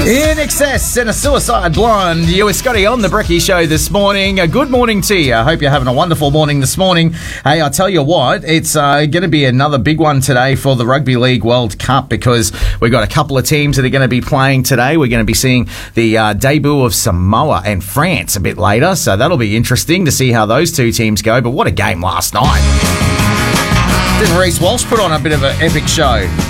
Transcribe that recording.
In Excess and a Suicide Blonde, you were Scotty on the Brekkie Show this morning. Good morning to you. I hope you're having a wonderful morning this morning. Hey, I tell you what, it's going to be another big one today for the Rugby League World Cup because we've got a couple of teams that are going to be playing today. We're going to be seeing the debut of Samoa and France a bit later, so that'll be interesting to see how those two teams go. But what a game last night. Didn't Reece Walsh put on a bit of an epic show?